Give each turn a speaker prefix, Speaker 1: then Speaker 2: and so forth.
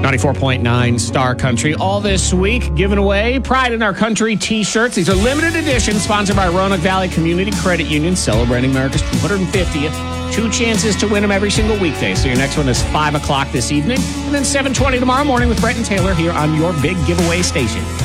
Speaker 1: 94.9 Star Country. All this week, giving away Pride in Our Country t-shirts. These are limited editions, sponsored by Roanoke Valley Community Credit Union, celebrating America's 250th. 2 chances to win them every single weekday. So your next one is 5 o'clock this evening, and then 7:20 tomorrow morning with Brett and Taylor here on your big giveaway station.